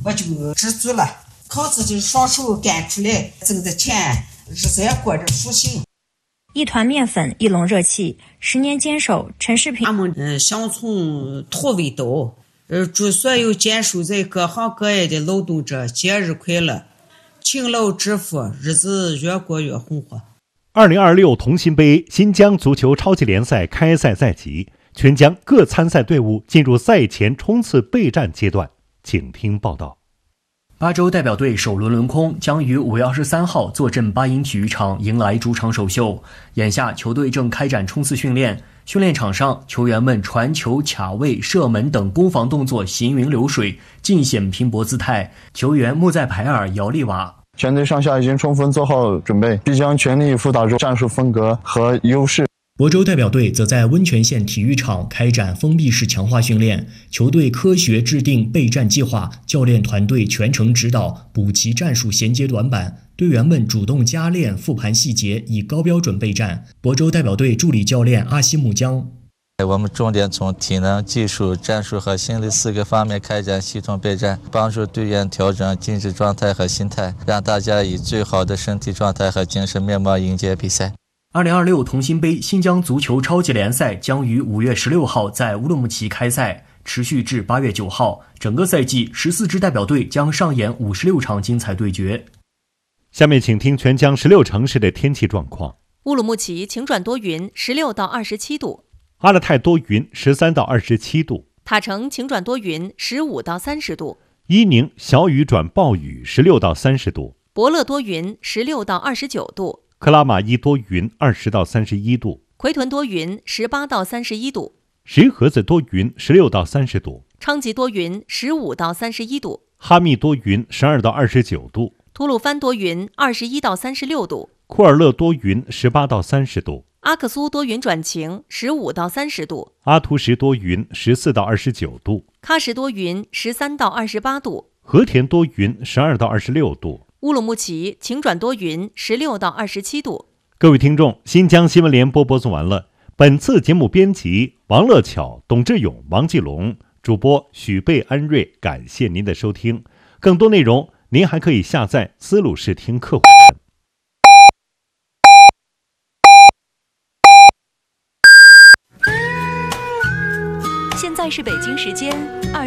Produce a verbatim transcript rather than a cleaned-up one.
我就知足了，靠自己双手干出来挣的钱，日子也过着舒心。 一团面粉，一笼热气，十年坚守。陈世平， 俺们嗯想从头为刀，呃，祝所有坚守在各行各业的劳动者节日快乐，勤劳致富，日子越过越红火。 二零二六同心杯新疆足球超级联赛开赛在即，全疆各参赛队伍进入赛前冲刺备战阶段。请听报道。 巴州代表队首轮轮空将于五月二十三号坐镇巴音体育场迎来主场首秀。眼下球队正开展冲刺训练，训练场上球员们传球、卡位、射门等攻防动作行云流水，尽显拼搏姿态。球员穆在排尔、姚丽娃。 全队上下已经充分做好准备，必将全力以赴打出战术风格和优势。 亳州代表队则在温泉县体育场开展封闭式强化训练，球队科学制定备战计划，教练团队全程指导，补齐战术衔接短板，队员们主动加练复盘细节，以高标准备战。亳州代表队助理教练阿西木江。 我们重点从体能、技术、战术和心理四个方面开展系统备战，帮助队员调整竞技状态和心态，让大家以最好的身体状态和精神面貌迎接比赛。 二零二六同心杯新疆足球超级联赛将于五月十六号在乌鲁木齐开赛，持续至八月九号。整个赛季，十四支代表队将上演五十六场精彩对决。 下面请听全疆十六城市的天气状况。 乌鲁木齐晴转多云，十六到二十七度； 阿勒泰多云，十三到二十七度； 塔城晴转多云，十五到三十度； 伊宁小雨转暴雨，十六到三十度； 博乐多云，十六到二十九度； 克拉玛依多云，二十到三十一度； 奎屯多云，十八到三十一度； 石河子多云，十六到三十度； 昌吉多云，十五到三十一度； 哈密多云，十二到二十九度； 吐鲁番多云，二十一到三十六度； 库尔勒多云，十八到三十度； 阿克苏多云转晴，十五到三十度； 阿图什多云，十四到二十九度； 喀什多云，十三到二十八度； 和田多云，十二到二十六度； 乌鲁木齐晴转多云，十六到二十七度。 各位听众，新疆新闻联播播送完了。本次节目编辑王乐巧、董志勇、王继龙，主播许贝、安瑞。感谢您的收听。更多内容您还可以下载丝路视听客户端。 现在是北京时间二。